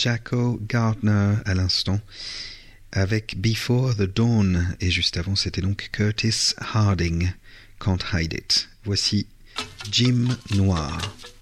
Jacko Gardner à l'instant, avec Before the Dawn, et juste avant c'était donc Curtis Harding, Can't Hide It. Voici Jim Noir.